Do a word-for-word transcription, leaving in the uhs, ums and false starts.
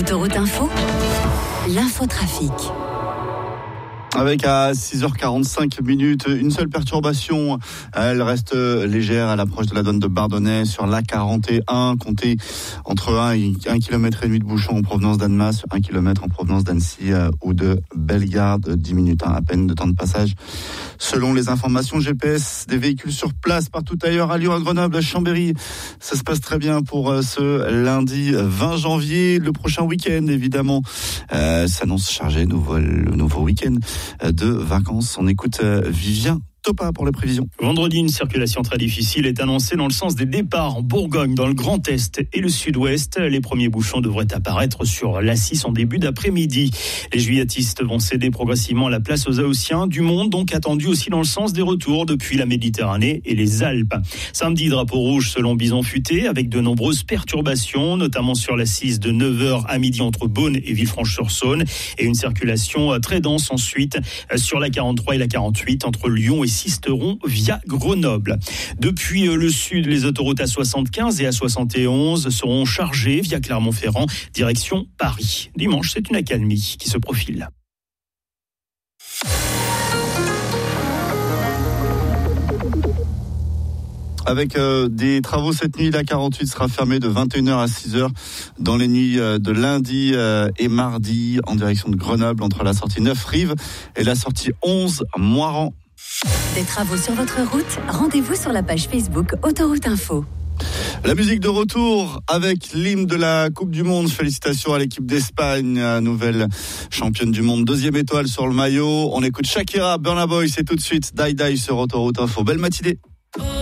Autoroute Info, l'infotrafic. Avec à six heures quarante-cinq minutes, une seule perturbation, elle reste légère à l'approche de la douane de Bardonnay sur l'A quarante et un, comptez entre un et un kilomètre et demi de bouchon en provenance d'Annemasse, un kilomètre en provenance d'Annecy ou de Bellegarde, dix minutes hein, à peine de temps de passage. Selon les informations G P S, des véhicules sur place partout ailleurs, à Lyon, à Grenoble, à Chambéry, ça se passe très bien pour ce lundi vingt janvier. Le prochain week-end, évidemment, euh, s'annonce chargé, nouveau, le nouveau week-end de vacances. On écoute Vivien Topa pour les prévisions. Vendredi, une circulation très difficile est annoncée dans le sens des départs en Bourgogne, dans le Grand Est et le Sud-Ouest. Les premiers bouchons devraient apparaître sur l'A six en début d'après-midi. Les juilletistes vont céder progressivement la place aux Haussiens. Du monde donc attendu aussi dans le sens des retours depuis la Méditerranée et les Alpes. Samedi, drapeau rouge selon Bison Futé, avec de nombreuses perturbations, notamment sur l'A six de neuf heures à midi entre Beaune et Villefranche-sur-Saône, et une circulation très dense ensuite sur la quarante-trois et la quarante-huit entre Lyon et Sisteron via Grenoble. Depuis le sud, les autoroutes A soixante-quinze et A soixante et onze seront chargées via Clermont-Ferrand, direction Paris. Dimanche, c'est une accalmie qui se profile. Avec euh, des travaux cette nuit, la quarante-huit sera fermée de vingt et une heures à six heures dans les nuits euh, de lundi euh, et mardi en direction de Grenoble entre la sortie neuf Rive et la sortie onze Moiran. Des travaux sur votre route, rendez-vous sur la page Facebook Autoroute Info. La musique de retour avec l'hymne de la Coupe du Monde. Félicitations à l'équipe d'Espagne, nouvelle championne du monde, deuxième étoile sur le maillot. On écoute Shakira, Burna Boy, c'est tout de suite Die Die sur Autoroute Info. Belle matinée.